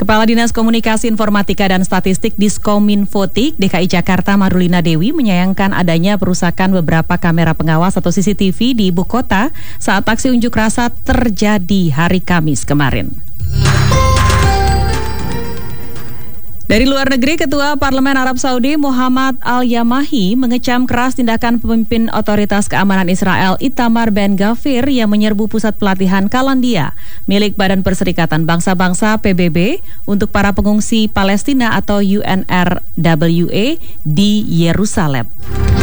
Kepala Dinas Komunikasi Informatika dan Statistik Diskominfotik DKI Jakarta Madulina Dewi menyayangkan adanya perusakan beberapa kamera pengawas atau CCTV di ibu kota saat aksi unjuk rasa terjadi hari Kamis kemarin. Dari luar negeri, Ketua Parlemen Arab Saudi Muhammad Al-Yamahi mengecam keras tindakan pemimpin Otoritas Keamanan Israel Itamar Ben-Gvir yang menyerbu pusat pelatihan Kalandia milik Badan Perserikatan Bangsa-Bangsa PBB untuk para pengungsi Palestina atau UNRWA di Yerusalem.